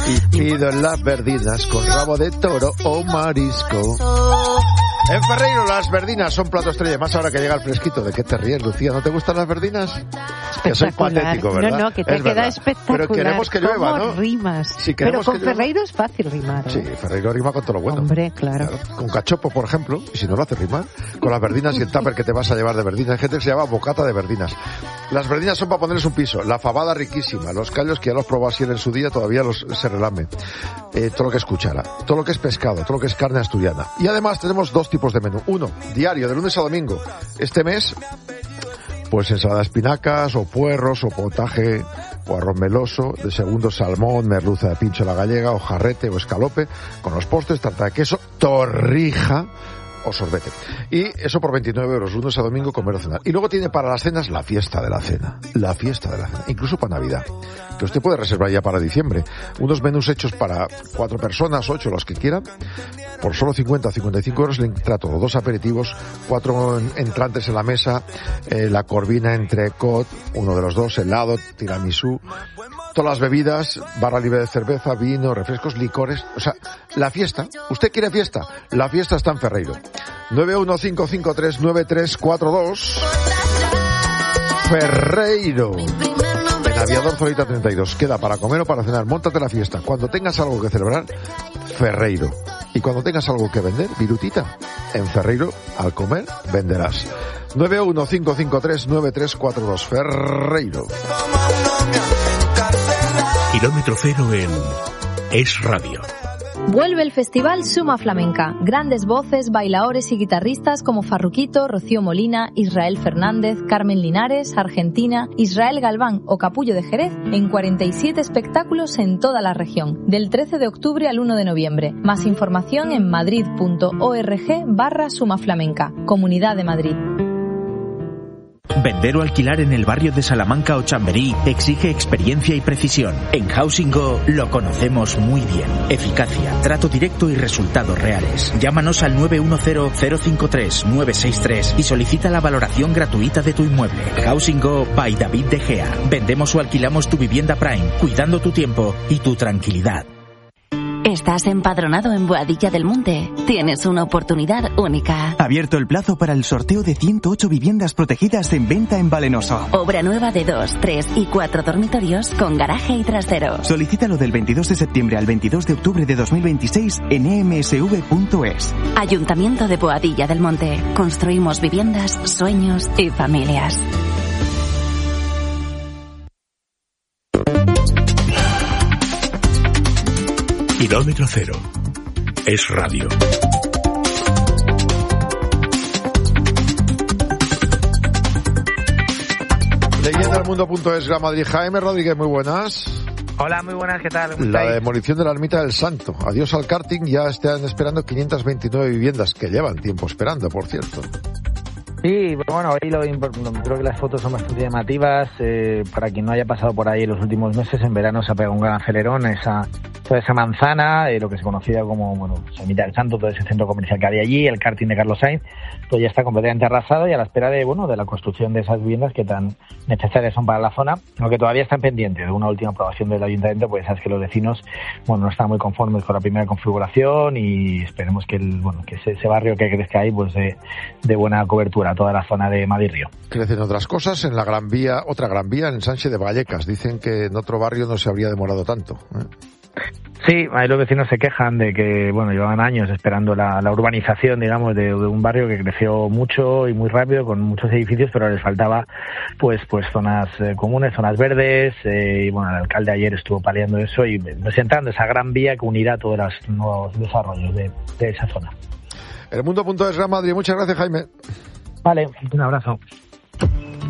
Y pido las verdinas con rabo de toro o marisco. En Ferreiro las verdinas son plato estrella, más ahora que llega el fresquito. ¿De qué te ríes, Lucía? ¿No te gustan las verdinas? Que soy patético, ¿verdad? No, que te queda espectacular. Pero queremos que llueva, ¿no? Rimas. Sí, pero con Ferreiro es fácil rimar, ¿eh? Sí, Ferreiro rima con todo lo bueno. Hombre, claro. Con cachopo, por ejemplo, y si no lo hace rimar, con las verdinas y el tupper que te vas a llevar de verdinas. Hay gente que se llama bocata de verdinas. Las verdinas son para ponerles un piso. La fabada riquísima. Los callos que ya los probó así en su día todavía se relame. Todo lo que es cuchara, todo lo que es pescado, todo lo que es carne asturiana. Y además tenemos dos tipos de menú. Uno, diario, de lunes a domingo. Este mes, pues ensalada de espinacas, o puerros, o potaje, o arroz meloso. De segundo, salmón, merluza de pincho a la gallega, o jarrete, o escalope, con los postres, tarta de queso, torrija o sorbete. Y eso por 29 euros, lunes a domingo, comer o cenar. Y luego tiene para las cenas la fiesta de la cena. La fiesta de la cena. Incluso para Navidad. Que usted puede reservar ya para diciembre. Unos menús hechos para 4 personas, 8, los que quieran. Por solo 50 o 55 euros le entra todo. 2 aperitivos, 4 entrantes en la mesa, la corvina entrecot, uno de los dos, helado, tiramisú, todas las bebidas, barra libre de cerveza, vino, refrescos, licores. O sea, la fiesta. ¿Usted quiere fiesta? La fiesta está en Ferreiro. 915539342. Ferreiro. En Aviador Zorita 32. Queda para comer o para cenar. Móntate la fiesta. Cuando tengas algo que celebrar, Ferreiro. Y cuando tengas algo que vender, virutita. En Ferreiro, al comer, venderás. 915539342. Ferreiro. Kilómetro cero en Es Radio. Vuelve el Festival Suma Flamenca. Grandes voces, bailaores y guitarristas como Farruquito, Rocío Molina, Israel Fernández, Carmen Linares, Argentina, Israel Galván o Capullo de Jerez en 47 espectáculos en toda la región. Del 13 de octubre al 1 de noviembre. Más información en madrid.org/Sumaflamenca. Comunidad de Madrid. Vender o alquilar en el barrio de Salamanca o Chamberí exige experiencia y precisión. En Housing Go lo conocemos muy bien. Eficacia, trato directo y resultados reales. Llámanos al 910-053-963 y solicita la valoración gratuita de tu inmueble. Housing Go by David De Gea. Vendemos o alquilamos tu vivienda Prime, cuidando tu tiempo y tu tranquilidad. ¿Estás empadronado en Boadilla del Monte? Tienes una oportunidad única. Abierto el plazo para el sorteo de 108 viviendas protegidas en venta en Valenoso. Obra nueva de 2, 3 y 4 dormitorios con garaje y trasero. Solicítalo del 22 de septiembre al 22 de octubre de 2026 en emsv.es. Ayuntamiento de Boadilla del Monte. Construimos viviendas, sueños y familias. Kilómetro cero. Es Radio. Leyendadelmundo.es, Gran Madrid. Jaime Rodríguez, muy buenas. Hola, muy buenas, ¿qué tal? La demolición de la ermita del Santo. Adiós al karting, ya están esperando 529 viviendas, que llevan tiempo esperando, por cierto. Sí, bueno, ahí creo que las fotos son bastante llamativas. Para quien no haya pasado por ahí en los últimos meses, en verano se ha pegado un gran acelerón toda esa manzana, lo que se conocía como, Ermita del Santo, todo ese centro comercial que había allí, el karting de Carlos Sainz, pues ya está completamente arrasado y a la espera de la construcción de esas viviendas que tan necesarias son para la zona, aunque todavía están pendientes de una última aprobación del ayuntamiento, pues sabes que los vecinos, no están muy conformes con la primera configuración y esperemos que ese barrio que crezca ahí, pues de buena cobertura a toda la zona de Madrid Río. Crecen otras cosas en la Gran Vía, otra Gran Vía en Sánchez de Vallecas. Dicen que en otro barrio no se habría demorado tanto, Sí, ahí los vecinos se quejan de que, llevaban años esperando la urbanización, digamos, de un barrio que creció mucho y muy rápido, con muchos edificios, pero les faltaba, pues zonas comunes, zonas verdes, y el alcalde ayer estuvo paliando eso y presentando esa gran vía que unirá todos los nuevos desarrollos de esa zona. Elmundo.es, Gran Madrid. Muchas gracias, Jaime. Vale, un abrazo.